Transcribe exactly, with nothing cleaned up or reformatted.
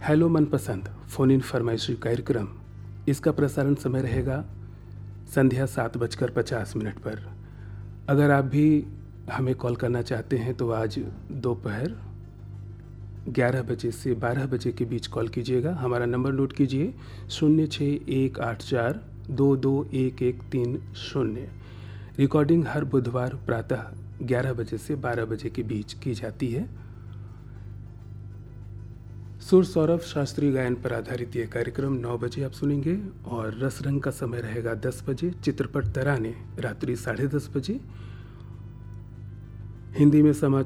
Hello मनपसंद phone इन फरमाइशी कार्यक्रम, इसका प्रसारण समय रहेगा संध्या सात बजकर पचास मिनट पर। अगर आप भी हमें कॉल करना चाहते हैं तो आज दोपहर ग्यारह बजे से बारह बजे के बीच कॉल कीजिएगा। हमारा नंबर नोट कीजिए शून्य छः एक आठ चार दो दो एक एक तीन शून्य। रिकॉर्डिंग हर बुधवार प्रातः ग्यारह बजे से बारह बजे के बीच की जाती है। सुर सौरभ शास्त्रीय गायन पर आधारित ये कार्यक्रम नौ बजे आप सुनेंगे और रस रंग का समय रहेगा दस बजे। चित्रपट तराने रात्रि साढ़े दस बजे। हिंदी में समाचार